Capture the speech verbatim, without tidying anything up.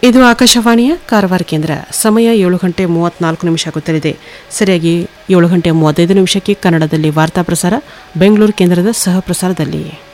ಇದು ಆಕಾಶವಾಣಿಯ ಕಾರವಾರ ಕೇಂದ್ರ. ಸಮಯ ಏಳು ಗಂಟೆ ಮೂವತ್ನಾಲ್ಕು ನಿಮಿಷ ಆಗುತ್ತಲಿದೆ. ಸರಿಯಾಗಿ ಏಳು ಗಂಟೆ ಮೂವತ್ತೈದು ನಿಮಿಷಕ್ಕೆ ಕನ್ನಡದಲ್ಲಿ ವಾರ್ತಾ ಪ್ರಸಾರ ಬೆಂಗಳೂರು ಕೇಂದ್ರದ ಸಹ ಪ್ರಸಾರದಲ್ಲಿ.